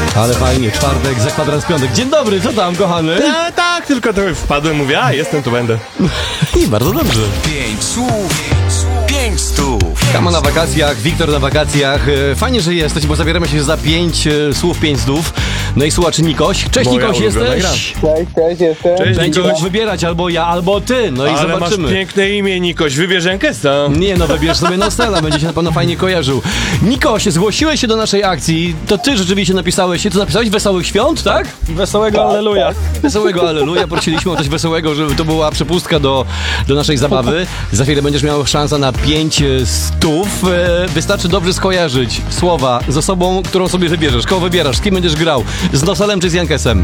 Ale fajnie, czwartek, za kwadrans piątek. Dzień dobry, co tam, kochany? Tak, tylko trochę wpadłem, mówię, jestem, tu będę. I bardzo dobrze. 5 słów, 5 stów. Kama na wakacjach, Wiktor na wakacjach. Fajnie, że jesteś, bo zabieramy się za 5 słów, 5 zdów. No i słuchacz Nikoś. Cześć, Moja Nikoś, ulubiona jesteś? Cześć, jestem. Cześć, Będzie Nikoś. mógł wybierać albo ja, albo ty. No i Ale zobaczymy. masz piękne imię, Nikoś, wybierz Enkesa. Nie, no wybierz sobie Nostela, będzie się na pewno fajnie kojarzył. Nikoś, zgłosiłeś się do naszej akcji, to ty rzeczywiście napisałeś się, co napisałeś? Wesołych świąt, tak? Wesołego Alleluja. Wesołego Alleluja, prosiliśmy o coś wesołego, żeby to była przepustka do naszej zabawy. Za chwilę będziesz miał szansę na 5 stów. Wystarczy dobrze skojarzyć słowa z osobą, którą sobie wybierzesz. Kogo wybierasz? Z kim będziesz grał? Z Noselem czy z Jankesem?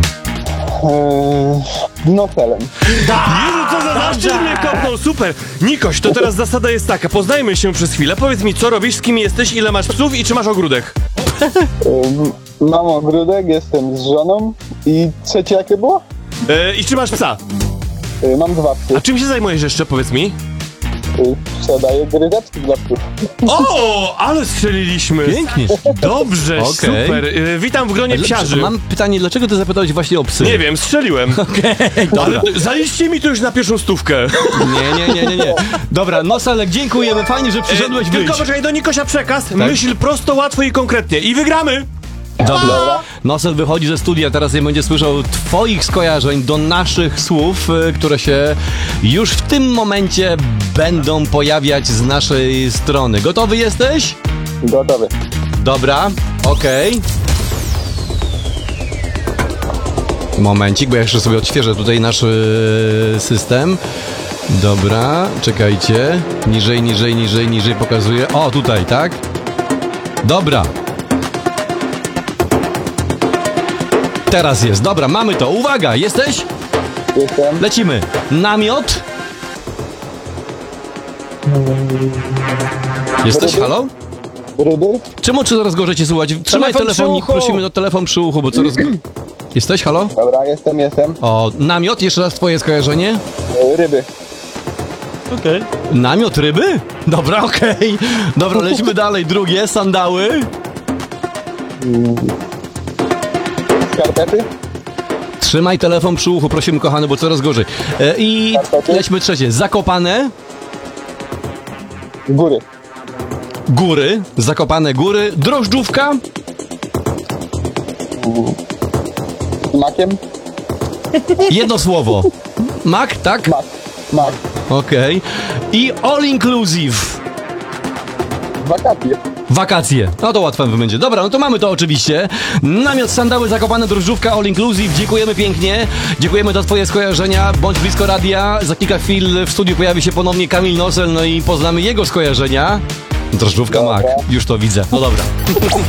Noselem. Jezu, co za zaszczyt mnie kopnął, super. Nikoś, to teraz zasada jest taka, poznajmy się przez chwilę, powiedz mi, co robisz, z kim jesteś, ile masz psów i czy masz ogródek? Mam ogródek, jestem z żoną i trzecie jakie było? I czy masz psa? Mam 2 psy. A czym się zajmujesz jeszcze, powiedz mi? Sprzedaję gryzeczki dla psów. O, ale strzeliliśmy. Pięknie. Dobrze, Okej. super. Witam w gronie psiarzy. Mam pytanie, dlaczego ty zapytałeś właśnie o psy? Nie wiem, strzeliłem. Dobra. Ale zaliczcie mi to już na pierwszą stówkę. Nie. Dobra, Noselek, dziękujemy, fajnie, że przyszedłeś, Tylko wyjdź. poczekaj, do Nikosia przekaz. Myśl prosto, łatwo i konkretnie. I wygramy. Dobra. Nosel wychodzi ze studia, teraz nie będzie słyszał twoich skojarzeń do naszych słów, które się już w tym momencie będą pojawiać z naszej strony. Gotowy jesteś? Gotowy. Dobra, okej. Momencik, bo ja jeszcze sobie odświeżę tutaj nasz system. Dobra, czekajcie. Niżej pokazuję. O, tutaj, tak? Dobra. Teraz jest. Dobra, mamy to. Uwaga, jesteś? Jestem. Lecimy. Namiot. Jesteś? Ryby? Halo? Ryby. Czemu coraz gorzej cię słuchać? Trzymaj Telefon przy telefonik, uchu. prosimy do telefon przy uchu, bo coraz... Jesteś? Halo? Dobra, jestem. O, namiot, jeszcze raz twoje skojarzenie. Ryby. Okej. Namiot ryby? Dobra, okej. Dobra, lecimy dalej. Drugie, sandały. Skarpety. Trzymaj telefon przy uchu, prosimy kochany, bo coraz gorzej. I Skarpety. lećmy trzecie. Zakopane. Góry. Góry. Zakopane góry. Drożdżówka. Makiem. Jedno słowo. Mak, tak? Mak. Okej. I all inclusive. Wakacje. Wakacje. No to łatwe będzie. Dobra, no to mamy to oczywiście. Namiot, sandały, zakopane, drożdżówka, all inclusive. Dziękujemy pięknie. Dziękujemy za twoje skojarzenia. Bądź blisko radia. Za kilka chwil w studiu pojawi się ponownie Kamil Nosel, no i poznamy jego skojarzenia. Drożdżówka, Dobra. mak. Już to widzę. No dobra.